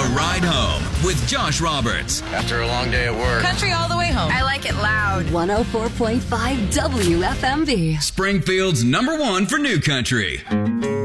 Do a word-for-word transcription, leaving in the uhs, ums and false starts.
Ride Home with Josh Roberts. After a long day at work. Country all the way home. I like it loud. one oh four point five W F M V. Springfield's number one for new country.